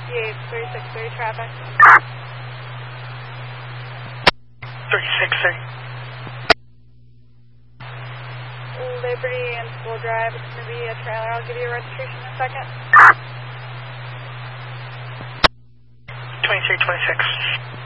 58-363 traffic. 36-3. Liberty and School Drive, it's going to be a trailer. I'll give you a registration in a second. 2326.